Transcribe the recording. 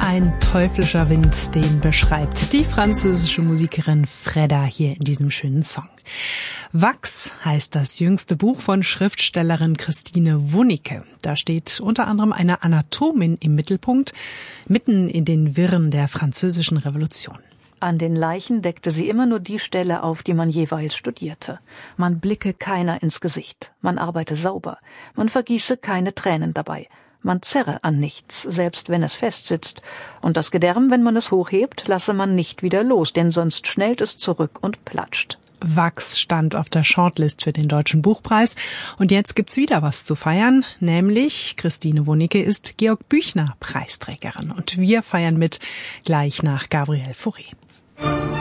Ein teuflischer Wind, den beschreibt die französische Musikerin Freda hier in diesem schönen Song. Wachs heißt das jüngste Buch von Schriftstellerin Christine Wunicke. Da steht unter anderem eine Anatomin im Mittelpunkt, mitten in den Wirren der französischen Revolution. An den Leichen deckte sie immer nur die Stelle auf, die man jeweils studierte. Man blicke keiner ins Gesicht, man arbeite sauber, man vergieße keine Tränen dabei. Man zerre an nichts, selbst wenn es festsitzt. Und das Gedärm, wenn man es hochhebt, lasse man nicht wieder los, denn sonst schnellt es zurück und platscht. Wachs stand auf der Shortlist für den Deutschen Buchpreis. Und jetzt gibt's wieder was zu feiern, nämlich Christine Wunicke ist Georg-Büchner-Preisträgerin. Und wir feiern mit gleich nach Gabriel Fauré.